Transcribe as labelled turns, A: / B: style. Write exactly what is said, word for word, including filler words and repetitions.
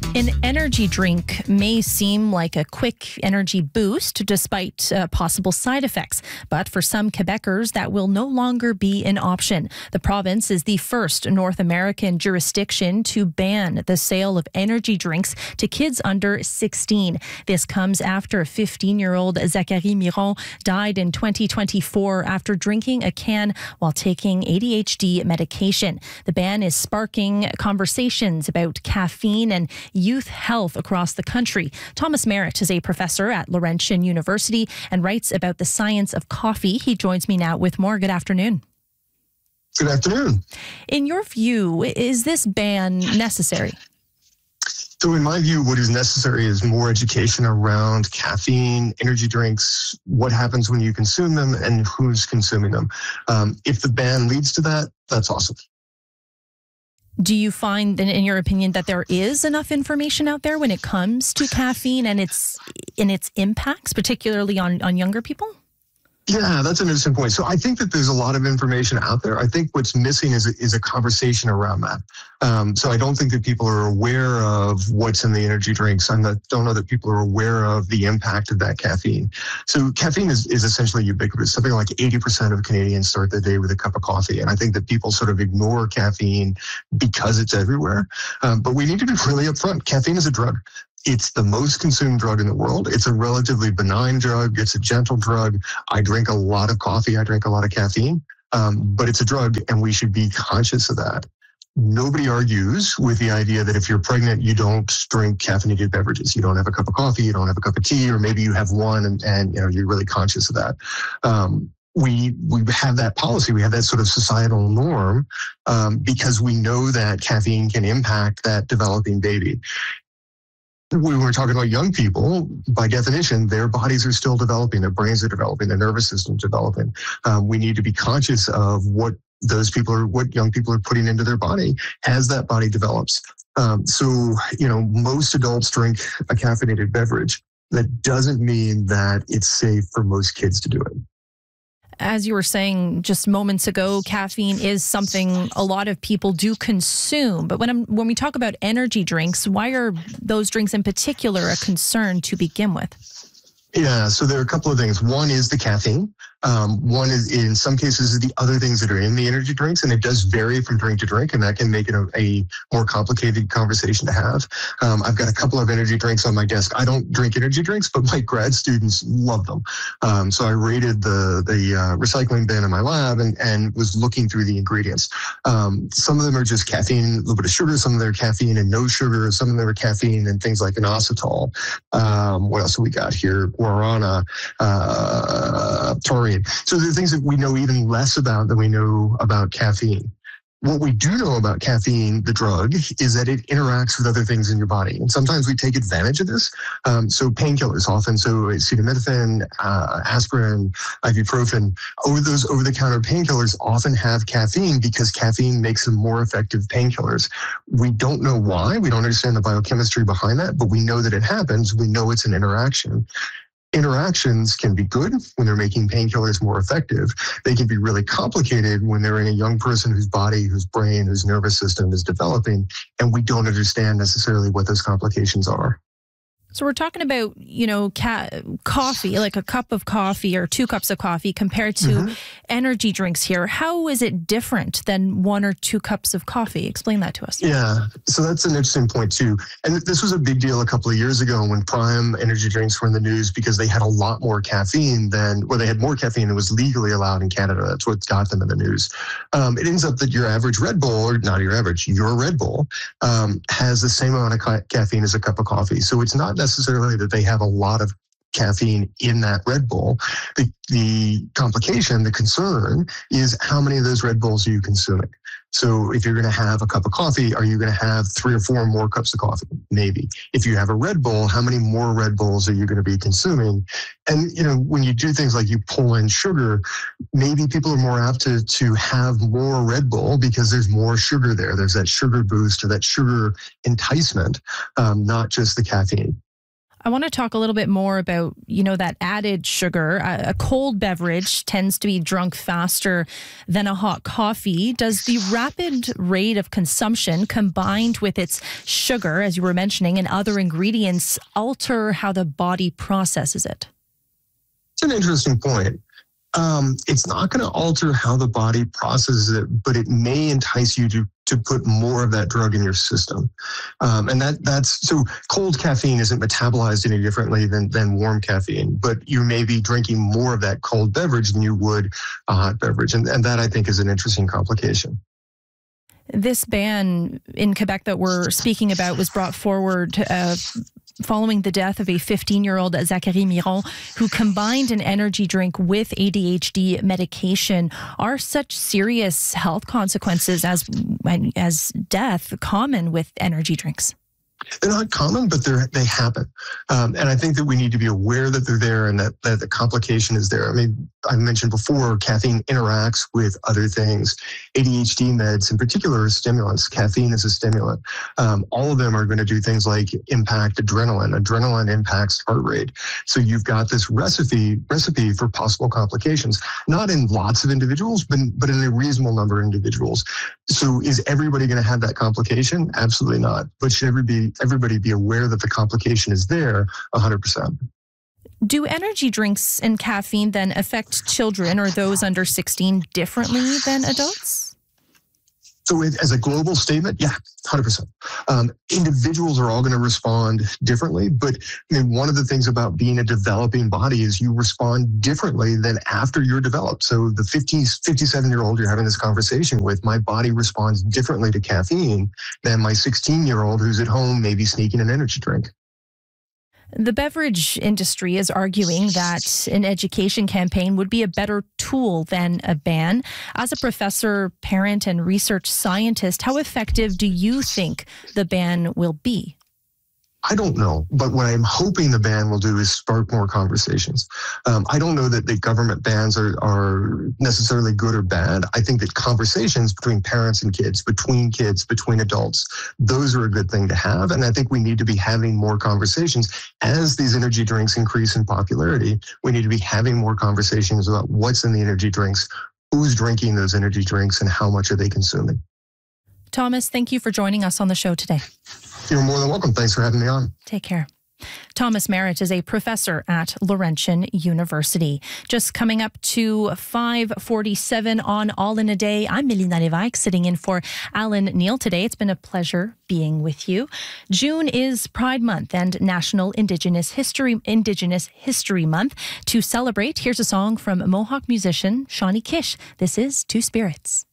A: An energy drink may seem like a quick energy boost despite uh, possible side effects, but for some Quebecers, that will no longer be an option. The province is the first North American jurisdiction to ban the sale of energy drinks to kids under sixteen. This comes after fifteen-year-old Zachary Miron died in twenty twenty-four after drinking a can while taking A D H D medication. The ban is sparking conversations about caffeine and youth health across the country. Thomas Merritt is a professor at Laurentian University and writes about the science of coffee. He joins me now with more. Good afternoon.
B: Good afternoon.
A: In your view, is this ban necessary?
B: So in my view, what is necessary is more education around caffeine, energy drinks, what happens when you consume them, and who's consuming them. Um, if the ban leads to that, that's awesome.
A: Do you find, in your opinion, that there is enough information out there when it comes to caffeine and its in its impacts, particularly on, on younger people?
B: Yeah, that's an interesting point. So I think that there's a lot of information out there. I think what's missing is a, is a conversation around that. Um, so I don't think that people are aware of what's in the energy drinks. I don't know that people are aware of the impact of that caffeine. So caffeine is, is essentially ubiquitous. Something like eighty percent of Canadians start their day with a cup of coffee. And I think that people sort of ignore caffeine because it's everywhere. Um, but we need to be really upfront. Caffeine is a drug. It's the most consumed drug in the world. It's a relatively benign drug. It's a gentle drug. I drink a lot of coffee. I drink a lot of caffeine, um, but it's a drug, and we should be conscious of that. Nobody argues with the idea that if you're pregnant, you don't drink caffeinated beverages. You don't have a cup of coffee. You don't have a cup of tea, or maybe you have one, and, and you know you're really conscious of that. Um, we we have that policy. We have that sort of societal norm um, because we know that caffeine can impact that developing baby. When we're talking about young people, by definition, their bodies are still developing, their brains are developing, their nervous system's developing. Um, we need to be conscious of what those people are, what young people are putting into their body as that body develops. Um, so, you know, most adults drink a caffeinated beverage. That doesn't mean that it's safe for most kids to do it.
A: As you were saying just moments ago, caffeine is something a lot of people do consume. But when I'm, when we talk about energy drinks, why are those drinks in particular a concern to begin with?
B: Yeah, so there are a couple of things. One is the caffeine. Um, one is, in some cases, is the other things that are in the energy drinks, and it does vary from drink to drink, and that can make it a, a more complicated conversation to have. Um, I've got a couple of energy drinks on my desk. I don't drink energy drinks, but my grad students love them. Um, so I raided the the uh, recycling bin in my lab and, and was looking through the ingredients. Um, some of them are just caffeine, a little bit of sugar. Some of them are caffeine and no sugar. Some of them are caffeine and things like inositol. Um, what else have we got here? Guarana, uh, taurine. So there are things that we know even less about than we know about caffeine. What we do know about caffeine, the drug, is that it interacts with other things in your body. And sometimes we take advantage of this. Um, so painkillers often, so acetaminophen, uh, aspirin, ibuprofen, over those over-the-counter painkillers often have caffeine because caffeine makes them more effective painkillers. We don't know why. We don't understand the biochemistry behind that, but we know that it happens. We know it's an interaction. Interactions can be good when they're making painkillers more effective. They can be really complicated when they're in a young person whose body, whose brain, whose nervous system is developing, and we don't understand necessarily what those complications are.
A: So we're talking about, you know, ca- coffee, like a cup of coffee or two cups of coffee compared to mm-hmm. energy drinks here. How is it different than one or two cups of coffee? Explain that to us.
B: Yeah, so that's an interesting point too. And this was a big deal a couple of years ago when Prime energy drinks were in the news because they had a lot more caffeine than, well, they had more caffeine than was legally allowed in Canada. That's what got them in the news. Um, it ends up that your average Red Bull, or not your average, your Red Bull, um, has the same amount of ca- caffeine as a cup of coffee. So it's not necessarily that they have a lot of caffeine in that Red Bull. The, the complication, the concern is how many of those Red Bulls are you consuming? So if you're going to have a cup of coffee, are you going to have three or four more cups of coffee? Maybe. If you have a Red Bull, how many more Red Bulls are you going to be consuming? And, you know, when you do things like you pull in sugar, maybe people are more apt to, to have more Red Bull because there's more sugar there. There's that sugar boost or that sugar enticement, um, not just the caffeine.
A: I want to talk a little bit more about, you know, that added sugar. A, a cold beverage tends to be drunk faster than a hot coffee. Does the rapid rate of consumption combined with its sugar, as you were mentioning, and other ingredients alter how the body processes it?
B: It's an interesting point. Um, it's not going to alter how the body processes it, but it may entice you to to put more of that drug in your system. Um, and that that's so cold caffeine isn't metabolized any differently than, than warm caffeine, but you may be drinking more of that cold beverage than you would a hot beverage. And, and that, I think, is an interesting complication.
A: This ban in Quebec that we're speaking about was brought forward uh, following the death of a fifteen-year-old Zachary Miron, who combined an energy drink with A D H D medication. Are such serious health consequences as as death common with energy drinks?
B: They're not common, but they're, they happen. Um, and I think that we need to be aware that they're there and that, that the complication is there. I mean, I mentioned before, caffeine interacts with other things. A D H D meds in particular are stimulants. Caffeine is a stimulant. Um, all of them are going to do things like impact adrenaline. Adrenaline impacts heart rate. So you've got this recipe recipe for possible complications, not in lots of individuals, but, but in a reasonable number of individuals. So is everybody going to have that complication? Absolutely not. But should everybody, everybody be aware that the complication is there one hundred percent?
A: Do energy drinks and caffeine then affect children or those under sixteen differently than adults?
B: So it, as a global statement, yeah, one hundred percent. Um, individuals are all going to respond differently, but I mean, one of the things about being a developing body is you respond differently than after you're developed. So the fifty, fifty-seven-year-old you're having this conversation with, my body responds differently to caffeine than my sixteen-year-old who's at home maybe sneaking an energy drink.
A: The beverage industry is arguing that an education campaign would be a better tool than a ban. As a professor, parent, and research scientist, how effective do you think the ban will be?
B: I don't know, but what I'm hoping the ban will do is spark more conversations. Um, I don't know that the government bans are, are necessarily good or bad. I think that conversations between parents and kids, between kids, between adults, those are a good thing to have. And I think we need to be having more conversations as these energy drinks increase in popularity. We need to be having more conversations about what's in the energy drinks, who's drinking those energy drinks, and how much are they consuming.
A: Thomas, thank you for joining us on the show today.
B: You're more than welcome. Thanks for having me on.
A: Take care. Thomas Merritt is a professor at Laurentian University. Just coming up to five forty-seven on All in a Day. I'm Melina Lévesque, sitting in for Alan Neal today. It's been a pleasure being with you. June is Pride Month and National Indigenous History Indigenous History Month. To celebrate, here's a song from Mohawk musician Shawnee Kish. This is Two Spirits.